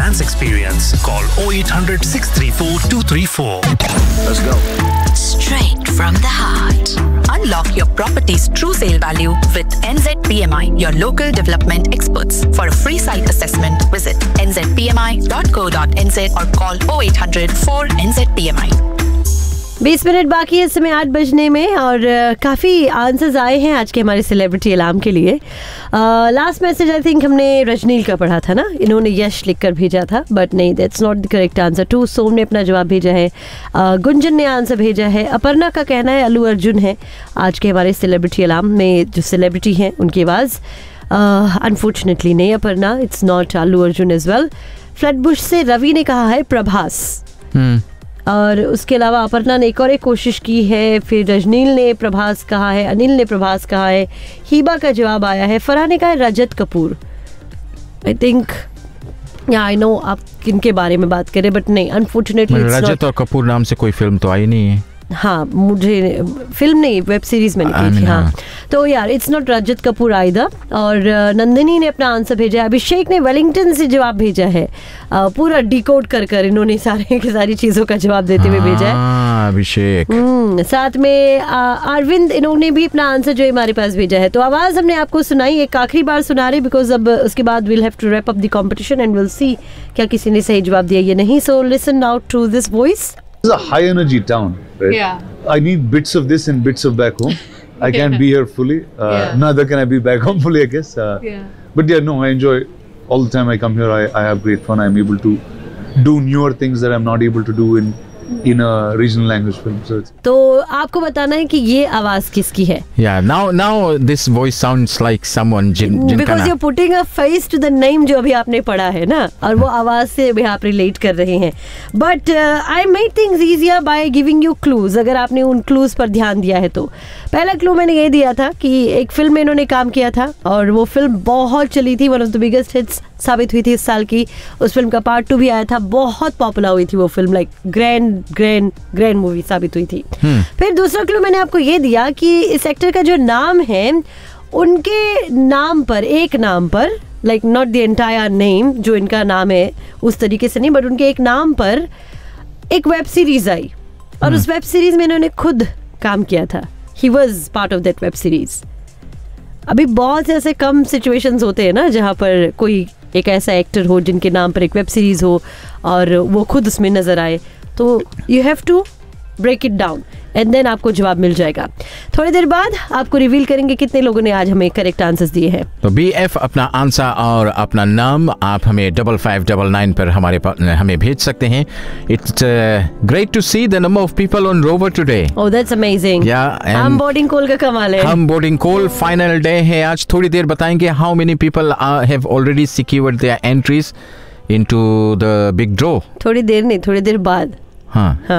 enhance experience. Call 0800 634 234. Let's go. Straight from the heart. Unlock your property's true sale value with NZPMI, your local development experts. For a free site assessment, visit nzpmi.co.nz or call 0800 4NZPMI. 20 minute बाकी है इस समय 8 बजने में और काफ़ी answers आए हैं आज के हमारे सेलिब्रिटी अलार्म के लिए. लास्ट मैसेज आई थिंक हमने रजनील का पढ़ा था ना, इन्होंने यश लिख कर भेजा था, बट नहीं, that's not the correct answer. To सोम ने अपना जवाब भेजा है, गुंजन ने आंसर भेजा है, अपर्णा का कहना है अल्लू अर्जुन है आज के हमारे सेलिब्रिटी अलार्म में जो सेलिब्रिटी हैं उनकी आवाज़. अनफॉर्चुनेटली नहीं Aparna, it's not Allu Arjun as well. फ्लडबुश से रवि ने कहा है प्रभास. और उसके अलावा अपर्णा ने एक और कोशिश की है, फिर रजनील ने प्रभास कहा है, अनिल ने प्रभास कहा है, हीबा का जवाब आया है, फरहा ने कहा है रजत कपूर. आई थिंक या आई नो आप किनके बारे में बात करें, बट नहीं अनफॉर्चुनेटली रजत और कपूर नाम से कोई फिल्म तो आई नहीं है. हाँ, मुझे फिल्म नहीं वेब सीरीज में निकली थी. हाँ, तो यार it's not Rajat Kapoor either. और नंदिनी ने अपना आंसर भेजा है. अभिषेक ने वेलिंगटन से जवाब भेजा है, पूरा डिकोड कर इन्होंने सारी चीज़ों का जवाब देते हुए भेजा है. अभिषेक साथ में अरविंद, इन्होंने भी अपना आंसर जो हमारे पास भेजा है. तो आवाज़ हमने आपको सुनाई, एक आखिरी बार सुना रहे बिकॉज अब उसके बाद will have to wrap up the competition and will see क्या किसी ने सही जवाब दिया या नहीं. So listen now to this voice. It's a high energy town, right? Yeah. I need bits of this and bits of back home. I can't be here fully. Neither can I be back home fully, I guess. But yeah, no, I enjoy all the time I come here. I have great fun. I'm able to do newer things that I'm not able to do in a regional language film. So it's तो आपको बताना है कि ये आवाज किसकी है. Yeah, now this voice sounds like someone जिनका Because you're putting a face to the name जो अभी आपने पढ़ा है ना, और वो आवाज से अभी आप रिलेट कर रहे हैं. But I made things easier by giving you clues. अगर आपने उन clues पर ध्यान दिया है तो पहला क्लू मैंने ये दिया था कि एक फिल्म में इन्होंने काम किया था और वो फिल्म बहुत चली थी, one of the biggest hits साबित हुई थी इस साल की. उस फिल्म का पार्ट 2 भी आया था, बहुत पॉपुलर हुई थी वो फिल्म, लाइक ग्रैंड मूवी साबित हुई थी. फिर दूसरा क्लू मैंने आपको ये दिया कि इस एक्टर का जो नाम है उनके नाम पर, एक नाम पर, like not the entire name जो इनका नाम है उस तरीके से नहीं, बट उनके एक नाम पर एक वेब सीरीज आई और उस वेब सीरीज में इन्होंने खुद काम किया था. He was part of that web series. अभी बहुत से ऐसे कम सिचुएशंस होते हैं ना जहाँ पर कोई एक ऐसा एक्टर हो जिनके नाम पर एक वेब सीरीज हो और वो खुद उसमें नजर आए. तो you have to break it down and then आपको जवाब मिल जाएगा. थोड़ी देर बाद आपको रिवील करेंगे कितने लोगों ने आज हमें करेक्ट आंसर्स दिए हैं. तो BF अपना आंसर और अपना नाम आप हमें 5599 पर हमें भेज सकते हैं. It's great to see the number of people on rover today. Oh that's amazing. हम बोर्डिंग कॉल का कमाल है. हम बोर्डिंग कॉल फाइनल डे है आज. थोड़ी देर बताएंगे how many people have already secured there entries into the big draw. थोड़ी देर नहीं, थोड़ी देर बाद. हाँ.